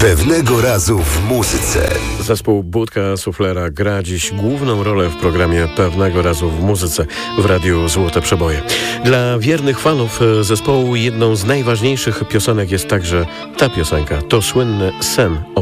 Pewnego razu w muzyce. Zespół Budka Suflera gra dziś główną rolę w programie Pewnego razu w muzyce w Radiu Złote Przeboje. Dla wiernych fanów zespołu jedną z najważniejszych piosenek jest także ta piosenka. To słynny Sen